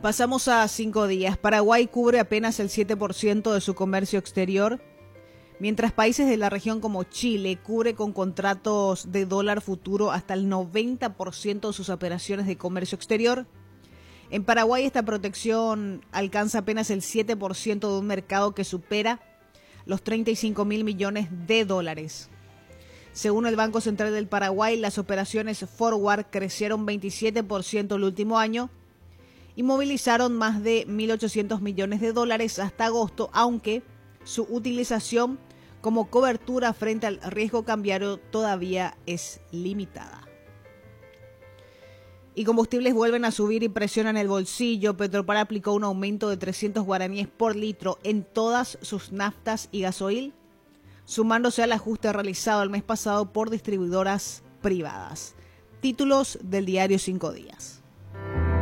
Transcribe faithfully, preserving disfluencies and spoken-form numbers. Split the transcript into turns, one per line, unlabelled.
Pasamos a cinco días. Paraguay cubre apenas el siete por ciento de su comercio exterior, mientras países de la región como Chile cubre con contratos de dólar futuro hasta el noventa por ciento de sus operaciones de comercio exterior. En Paraguay esta protección alcanza apenas el siete por ciento de un mercado que supera los treinta y cinco mil millones de dólares. Según el Banco Central del Paraguay, las operaciones forward crecieron veintisiete por ciento el último año y movilizaron más de mil ochocientos millones de dólares hasta agosto, aunque su utilización como cobertura frente al riesgo cambiario todavía es limitada. Y combustibles vuelven a subir y presionan el bolsillo. Petropar aplicó un aumento de trescientos guaraníes por litro en todas sus naftas y gasoil, sumándose al ajuste realizado el mes pasado por distribuidoras privadas. Títulos del diario Cinco Días.